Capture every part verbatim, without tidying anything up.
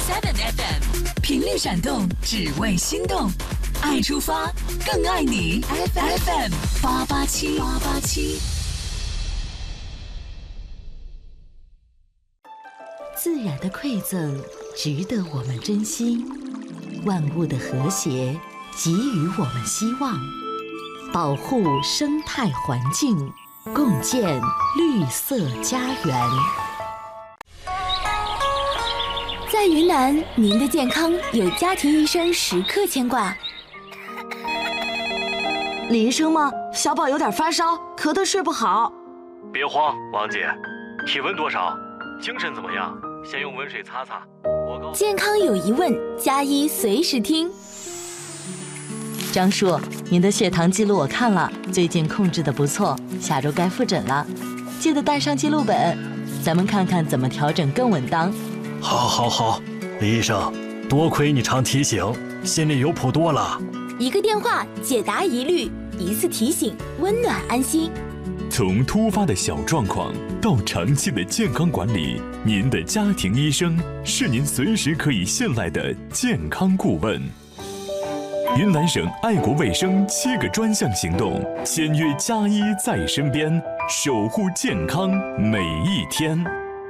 F M， 频率闪动，只为心动，爱出发，更爱你。F M 八八七八八七。 自然的馈赠值得我们珍惜，万物的和谐给予我们希望，保护生态环境，共建绿色家园。 在云南，您的健康有家庭医生时刻牵挂。 李医生吗？小宝有点发烧，咳得睡不好。 别慌，王姐，体温多少？精神怎么样？先用温水擦擦。我告健康有疑问，加医随时听。 张叔，您的血糖记录我看了，最近控制得不错，下周该复诊了，记得带上记录本，咱们看看怎么调整更稳当。 好，好，好，李医生，多亏你常提醒，心里有谱多了。 一个电话解答疑虑，一次提醒温暖安心。 从突发的小状况到长期的健康管理，您的家庭医生是您随时可以信赖的健康顾问。云南省爱国卫生七个专项行动，签约加医在身边，守护健康每一天。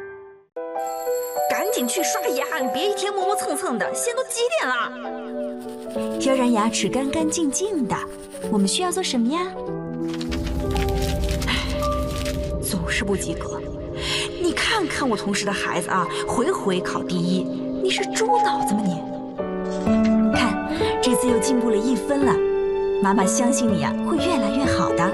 赶紧去刷牙，你别一天磨磨蹭蹭的，现在都几点了？ 要让牙齿干干净净的，我们需要做什么呀？ 总是不及格。你看看我同事的孩子啊，回回考第一，你是猪脑子吗你？ 看，这次又进步了一分了。妈妈相信你啊，会越来越好的。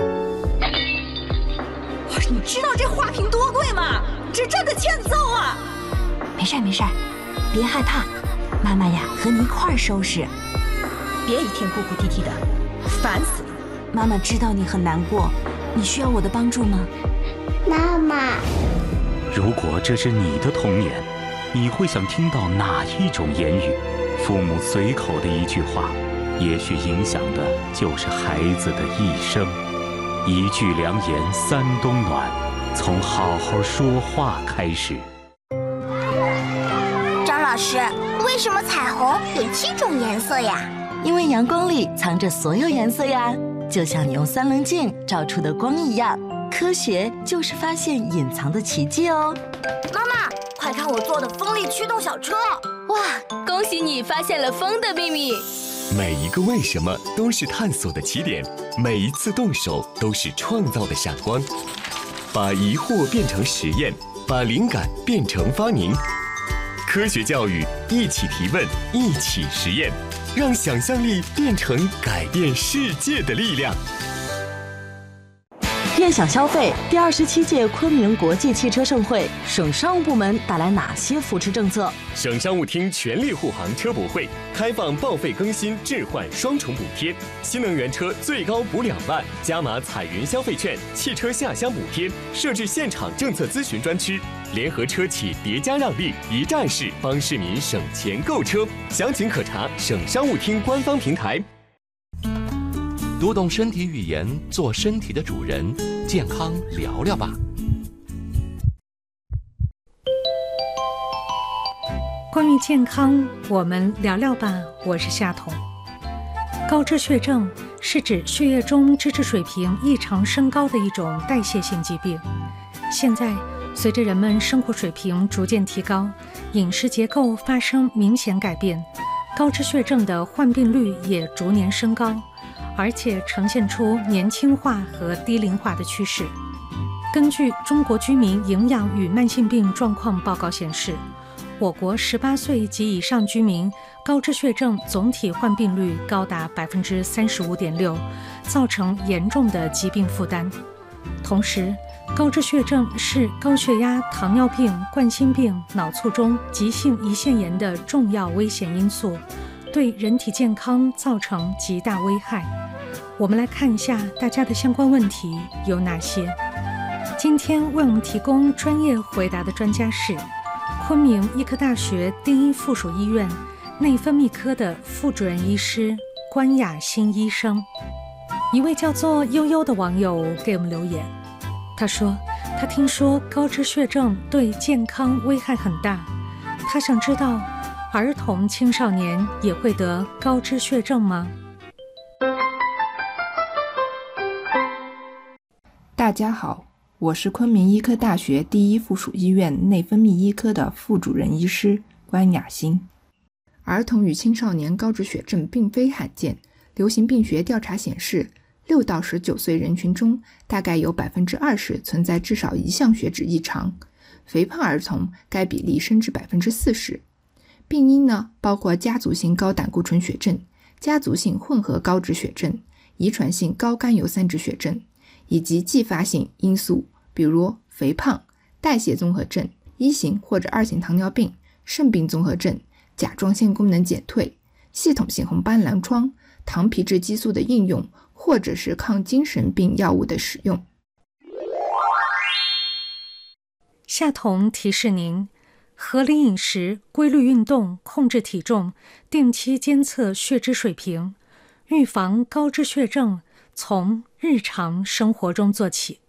你知道这花瓶多贵吗？这真的欠揍啊！ 没事没事，别害怕，妈妈呀和你一块儿收拾。 别一天哭哭啼啼的，烦死了。 妈妈知道你很难过，你需要我的帮助吗？ 妈妈， 如果这是你的童年，你会想听到哪一种言语？父母随口的一句话，也许影响的就是孩子的一生。一句良言三冬暖，从好好说话开始。 张老师，为什么彩虹有七种颜色呀？ 因为阳光里藏着所有颜色呀，就像你用三棱镜照出的光一样。科学就是发现隐藏的奇迹哦。 妈妈，快看我做的风力驱动小车！ 哇，恭喜你发现了风的秘密。 每一个为什么都是探索的起点，每一次动手都是创造的闪光。把疑惑变成实验，把灵感变成发明。科学教育，一起提问，一起实验，让想象力变成改变世界的力量。 悦享消费第二十七届昆明国际汽车盛会，省商务部门带来哪些扶持政策？ 省商务厅全力护航车补会，开放报废更新置换双重补贴，新能源车最高补两万，加码彩云消费券、汽车下乡补贴，设置现场政策咨询专区，联合车企叠加让利，一站式帮市民省钱购车。详情可查省商务厅官方平台。 读懂身体语言，做身体的主人，健康聊聊吧。 关于健康，我们聊聊吧。我是夏彤。高脂血症是指血液中脂质水平异常升高的一种代谢性疾病。现在，随着人们生活水平逐渐提高，饮食结构发生明显改变，高脂血症的患病率也逐年升高。而且呈现出年轻化和低龄化的趋势。根据《中国居民营养与慢性病状况报告》显示，我国十八岁及以上居民高脂血症总体患病率高达百分之三十五点六，造成严重的疾病负担。同时，高脂血症是高血压、糖尿病、冠心病、脑卒中、急性胰腺炎的重要危险因素，对人体健康造成极大危害。我们来看一下大家的相关问题有哪些。今天为我们提供专业回答的专家是昆明医科大学第一附属医院内分泌科的副主任医师关雅欣医生。一位叫做悠悠的网友给我们留言，他说他听说高脂血症对健康危害很大，他想知道儿童青少年也会得高脂血症吗？ 大家好，我是昆明医科大学第一附属医院内分泌医科的副主任医师关雅欣。儿童与青少年高脂血症并非罕见，流行病学调查显示，六到十九岁人群中大概有 百分之二十 存在至少一项血脂异常，肥胖儿童该比例升至 百分之四十。 病因呢，包括家族性高胆固醇血症、家族性混合高脂血症、遗传性高甘油三酯血症，以及继发性因素，比如肥胖、代谢综合症、一型或者二型糖尿病、肾病综合症、甲状腺功能减退、系统性红斑狼疮、糖皮质激素的应用，或者是抗精神病药物的使用。 夏彤提示您，合理饮食、规律运动、控制体重、定期监测血脂水平，预防高脂血症，从日常生活中做起。